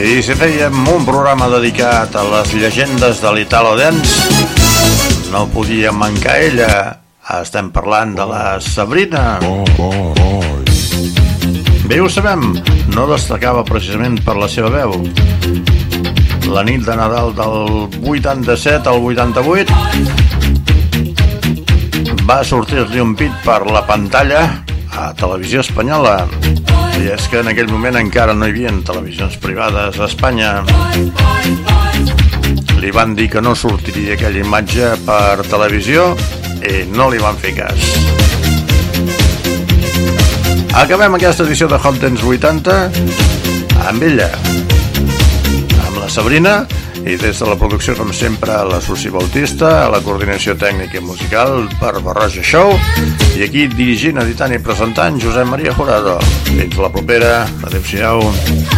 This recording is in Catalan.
I si fèiem un programa dedicat a les llegendes de l'Italo Dance, no podia mancar ella. Estem parlant de la Sabrina. Bé, ho sabem, no destacava precisament per la seva veu. La nit de Nadal del 87 al 88 va sortir-li un pit per la pantalla a Televisió Espanyola. I és que en aquell moment encara no hi havia televisions privades a Espanya. Li van dir que no sortiria aquella imatge per televisió i no li van fer cas. Acabem aquesta edició de Hot Dance 80 amb ella, amb la Sabrina, i des de la producció, com sempre, la Susi Bautista, a la coordinació tècnica i musical per Barroja Show, i aquí dirigint, editant i presentant Josep Maria Jurado. Fins la propera. Adéu-siau.